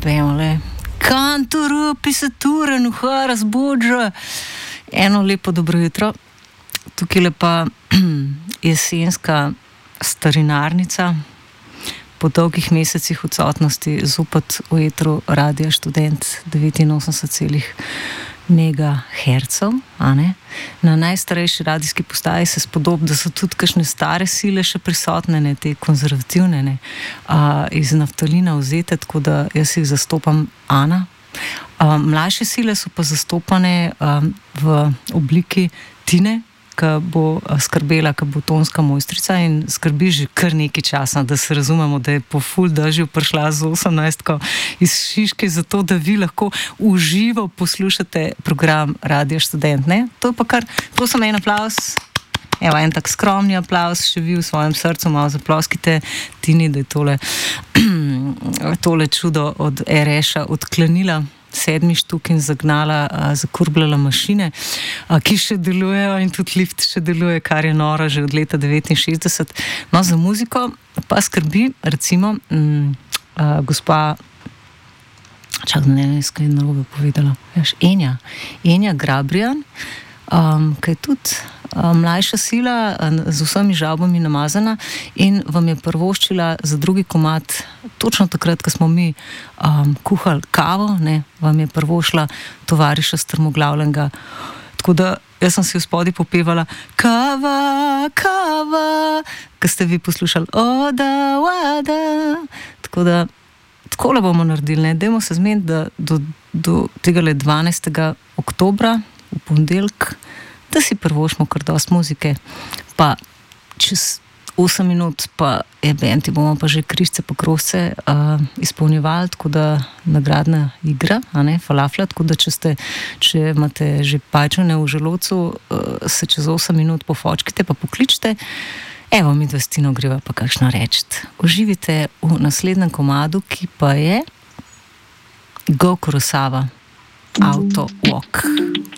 pejmo le. Canto pisatura, nuha razbudža. Eno lepo dobro jutro. Tukaj lepa jesenska starinarnica. Po dolgih mesecih odsotnosti zopet v etru Radia Študent 89,0 megahercev. Na najstarejši radijski postaji se spodob, da so tudi kakšne stare sile še prisotne, ne, te konzervativne, ne, iz naftalina vzete, tako da jaz jih zastopam Ana. Mlajše sile so pa zastopane v obliki Tine, ki bo skrbela, ki bo tonska mojstrica in skrbi že kar nekaj časa, da se razumemo, da je po ful dežju prišla z 18 iz Šiške, zato da vi lahko uživo poslušate program Radia Študent, ne? To je pa kar, prosim en aplavz, evo en tak skromni aplavz, še vi v svojem srcu malo zaploskite Tini, da je tole čudo od RŠ-a odklenila 7 štuk in zakurbljala mašine, ki še delujejo in tudi lift še deluje, kar je noro že od leta 69. No, za muziko pa skrbi, recimo, gospa, čak ne vem, kaj je narobe povedala, Enja Grabrijan, ki je tudi mlajša sila, z vsemi žavbami namazana in vam je prvoščila za drugi komad, točno takrat, ko smo mi kuhali kavo, ne, vam je prvošla tovariša Strmoglavljenega. Tako da jaz sem si v spodaj popevala kava, kava, ko ste vi poslušali oda, wada. Tako da takole bomo naredili, ne, dajmo se zmeniti, da do tega 12. oktobra v ponedeljek, da si prvošmo kar dost muzike, pa čez 8 minut pa je bend, bomo pa že križce po krožce izpolnjevali, tako da nagradna igra, a ne, falafla, tako da če imate že pajčune v želodcu, se čez 8 minut pofočkite pa pokličite, evo mi Dvestino greva pa kakšno reči. Uživite v naslednjem komadu, ki pa je Go Kurosawa, Auto Walk.